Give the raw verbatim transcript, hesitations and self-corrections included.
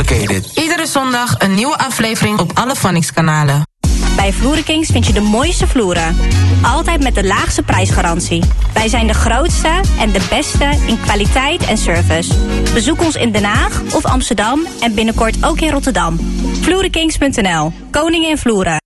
Complicated. Iedere zondag een nieuwe aflevering op alle Phonics-kanalen. Bij Vloerenkings vind je de mooiste vloeren. Altijd met de laagste prijsgarantie. Wij zijn de grootste en de beste in kwaliteit en service. Bezoek ons in Den Haag of Amsterdam en binnenkort ook in Rotterdam. Vloerenkings punt n l. Koning in Vloeren.